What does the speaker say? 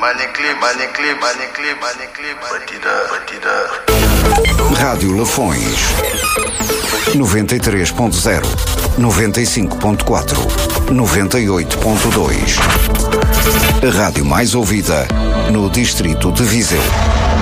Batida. Rádio Lafões 93.0, 95.4, 98.2. A rádio mais ouvida no distrito de Viseu.